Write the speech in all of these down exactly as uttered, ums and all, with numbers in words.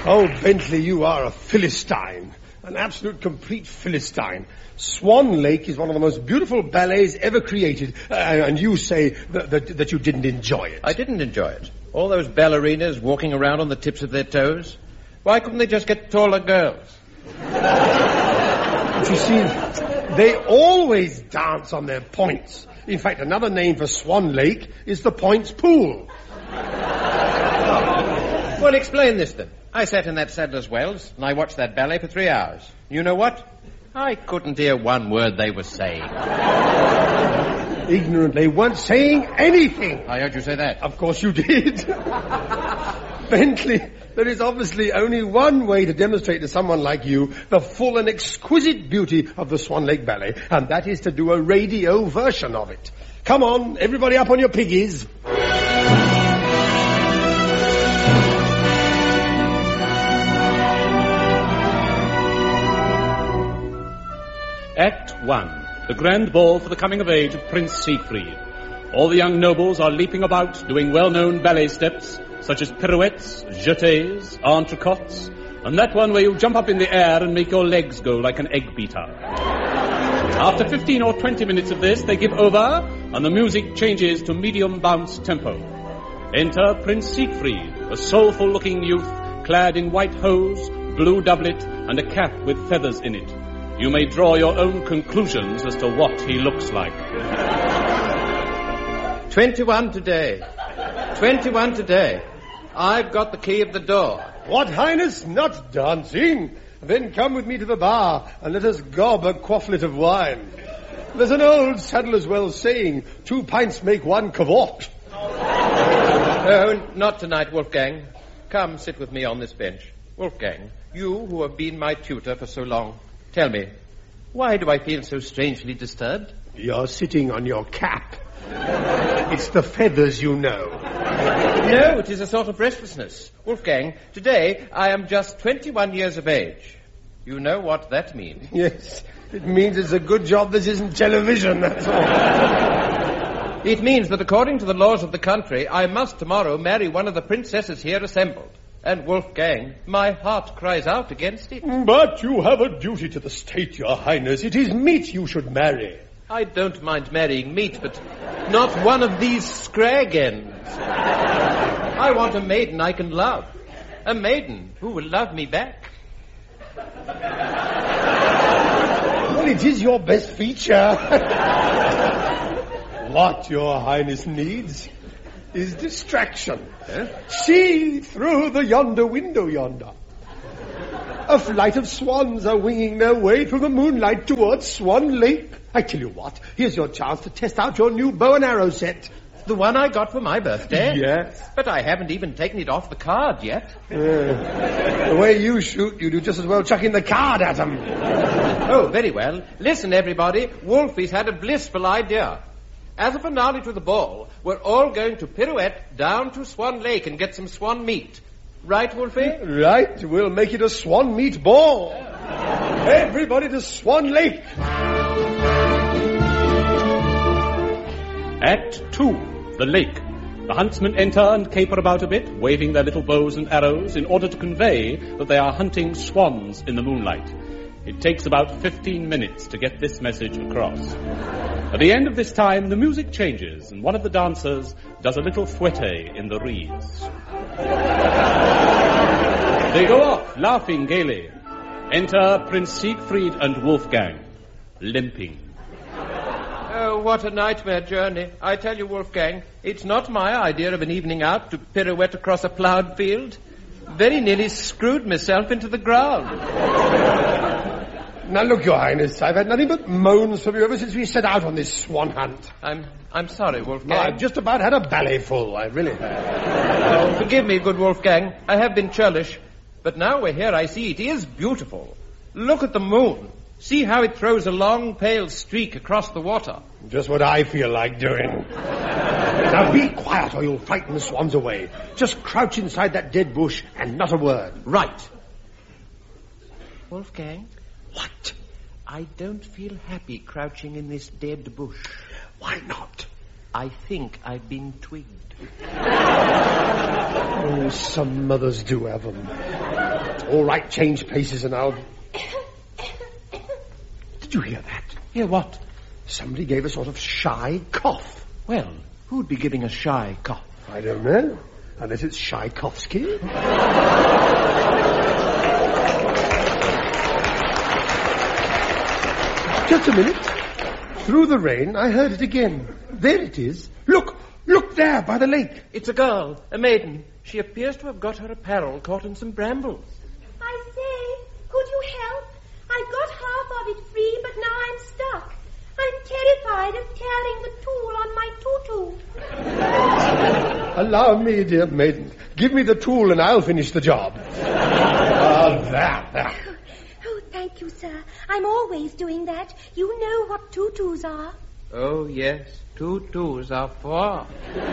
Oh, Bentley, you are a Philistine. An absolute complete Philistine. Swan Lake is one of the most beautiful ballets ever created. Uh, and you say that, that, that you didn't enjoy it. I didn't enjoy it. All those ballerinas walking around on the tips of their toes. Why couldn't they just get taller girls? But you see, they always dance on their points. In fact, another name for Swan Lake is the Points Pool. Well, explain this then. I sat in that Sadler's Wells and I watched that ballet for three hours. You know what? I couldn't hear one word they were saying. Ignorant, they weren't saying anything. I heard you say that. Of course you did. Bentley, there is obviously only one way to demonstrate to someone like you the full and exquisite beauty of the Swan Lake Ballet, and that is to do a radio version of it. Come on, everybody up on your piggies. Act one. The grand ball for the coming of age of Prince Siegfried. All the young nobles are leaping about, doing well-known ballet steps, such as pirouettes, jetés, entrecotes, and that one where you jump up in the air and make your legs go like an egg beater. After fifteen or twenty minutes of this, they give over, and the music changes to medium bounce tempo. Enter Prince Siegfried, a soulful-looking youth, clad in white hose, blue doublet, and a cap with feathers in it. You may draw your own conclusions as to what he looks like. Twenty-one today. Twenty-one today. I've got the key of the door. What, Highness? Not dancing? Then come with me to the bar and let us gob a quafflet of wine. There's an old Sadler's Wells saying, two pints make one cavort. Oh, not tonight, Wolfgang. Come, sit with me on this bench. Wolfgang, you who have been my tutor for so long, tell me, why do I feel so strangely disturbed? You're sitting on your cap. It's the feathers, you know. No, it is a sort of restlessness. Wolfgang, today I am just twenty-one years of age. You know what that means? Yes, it means it's a good job this isn't television, that's all. It means that according to the laws of the country, I must tomorrow marry one of the princesses here assembled. And Wolfgang, my heart cries out against it. But you have a duty to the state, your highness. It is meet you should marry. I don't mind marrying meat, but not one of these scrag ends. I want a maiden I can love. A maiden who will love me back. Well, it is your best feature. What your highness needs is distraction. Eh? See through the yonder window yonder. A flight of swans are winging their way through the moonlight towards Swan Lake. I tell you what, here's your chance to test out your new bow and arrow set. The one I got for my birthday? Yes. But I haven't even taken it off the card yet. Uh, the way you shoot, you do just as well chucking the card at them. Oh, very well. Listen, everybody. Wolfie's had a blissful idea. As a finale to the ball, we're all going to pirouette down to Swan Lake and get some swan meat. Right, Wolfie? Right. We'll make it a swan meat ball. Everybody to Swan Lake. Act two. The lake. The huntsmen enter and caper about a bit, waving their little bows and arrows in order to convey that they are hunting swans in the moonlight. It takes about fifteen minutes to get this message across. At the end of this time, the music changes, and one of the dancers does a little fouette in the reeds. They go off, laughing gaily. Enter Prince Siegfried and Wolfgang, limping. Oh, what a nightmare journey. I tell you, Wolfgang, it's not my idea of an evening out to pirouette across a ploughed field. Very nearly screwed myself into the ground. Now look, your highness, I've had nothing but moans from you ever since we set out on this swan hunt. I'm I'm sorry, Wolfgang. No, I've just about had a ballet full, I really have. Oh, forgive me, good Wolfgang. I have been churlish. But now we're here, I see it is beautiful. Look at the moon. See how it throws a long, pale streak across the water. Just what I feel like doing. Now be quiet or you'll frighten the swans away. Just crouch inside that dead bush and not a word. Right. Wolfgang? What? I don't feel happy crouching in this dead bush. Why not? I think I've been twigged. Oh, some mothers do have them. All right, change places and I'll... Did you hear that? Hear what? Somebody gave a sort of shy cough. Well, who'd be giving a shy cough? I don't know. Unless it's Tchaikovsky. Just a minute. Through the rain, I heard it again. There it is. Look, look there by the lake. It's a girl, a maiden. She appears to have got her apparel caught in some brambles. I say, could you help? I got half of it free, but now I'm stuck. I'm terrified of tearing the tulle on my tutu. Allow me, dear maiden. Give me the tool and I'll finish the job. Ah, there, there. Oh, thank you, sir. I'm always doing that. You know what tutus are. Oh, yes. Tutus are for.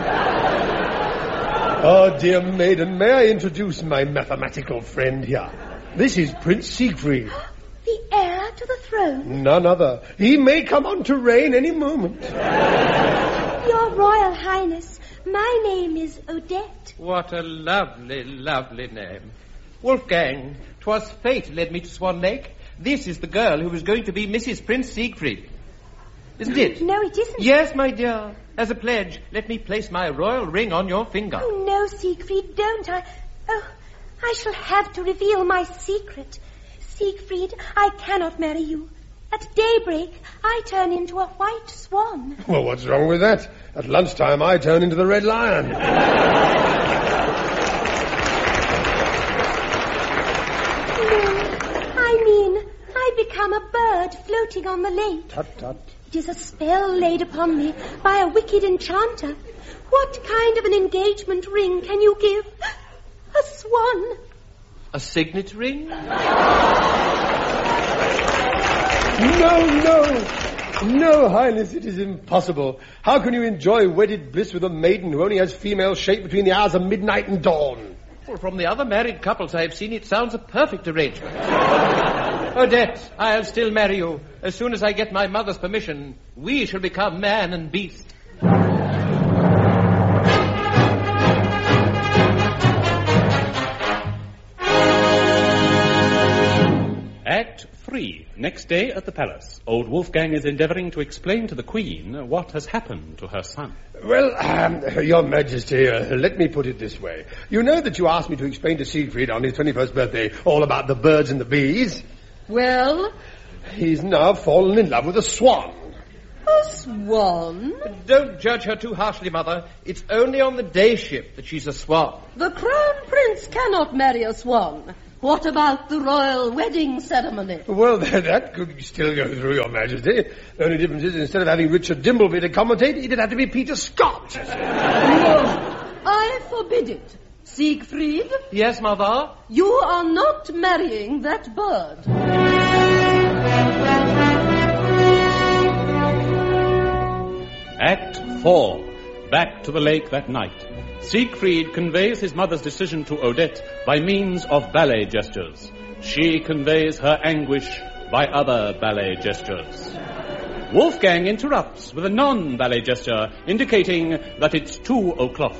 Oh, dear maiden, may I introduce my mathematical friend here? This is Prince Siegfried. The heir to the throne? None other. He may come on to reign any moment. Your Royal Highness, my name is Odette. What a lovely, lovely name. Wolfgang, 'twas fate led me to Swan Lake. This is the girl who was going to be Missus Prince Siegfried. Isn't it? No, it isn't. Yes, my dear. As a pledge, let me place my royal ring on your finger. Oh, no, Siegfried, don't. I... Oh, I shall have to reveal my secret. Siegfried, I cannot marry you. At daybreak, I turn into a white swan. Well, what's wrong with that? At lunchtime, I turn into the Red Lion. No, I mean, I become a bird floating on the lake. Tut, tut. It is a spell laid upon me by a wicked enchanter. What kind of an engagement ring can you give? A swan. A signet ring? No, no. No, Highness, it is impossible. How can you enjoy wedded bliss with a maiden who only has female shape between the hours of midnight and dawn? Well, from the other married couples I have seen, it sounds a perfect arrangement. Odette, I'll still marry you. As soon as I get my mother's permission, we shall become man and beast. Act three. Next day at the palace. Old Wolfgang is endeavouring to explain to the Queen what has happened to her son. Well, um, Your Majesty, uh, let me put it this way. You know that you asked me to explain to Siegfried on his twenty-first birthday all about the birds and the bees? Well? He's now fallen in love with a swan. A swan? Don't judge her too harshly, Mother. It's only on the day shift that she's a swan. The Crown Prince cannot marry a swan. What about the royal wedding ceremony? Well, that, that could still go through, Your Majesty. The only difference is instead of having Richard Dimbleby to commentate, it'd have to be Peter Scott. No, I forbid it. Siegfried? Yes, Mother? You are not marrying that bird. Act four. Back to the lake that night. Siegfried conveys his mother's decision to Odette by means of ballet gestures. She conveys her anguish by other ballet gestures. Wolfgang interrupts with a non-ballet gesture indicating that it's two o'clock.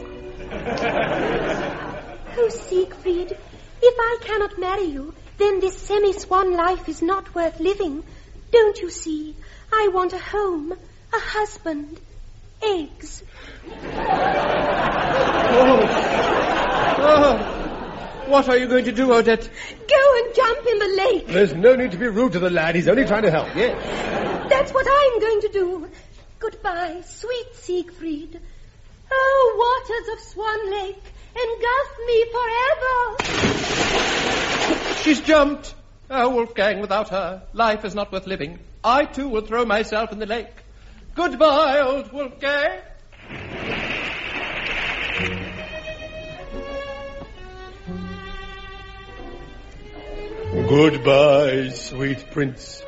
Oh, Siegfried, if I cannot marry you, then this semi-swan life is not worth living. Don't you see? I want a home, a husband, eggs. Oh. Oh. What are you going to do, Odette? Go and jump in the lake. There's no need to be rude to the lad. He's only trying to help. Yes. That's what I'm going to do. Goodbye, sweet Siegfried. Oh, waters of Swan Lake, engulf me forever. She's jumped. Oh, Wolfgang, without her, life is not worth living. I, too, will throw myself in the lake. Goodbye, old Wolfgang. Goodbye, sweet prince.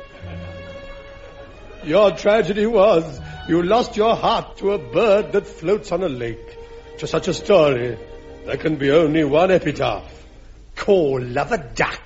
Your tragedy was you lost your heart to a bird that floats on a lake. To such a story, there can be only one epitaph. Call love a duck.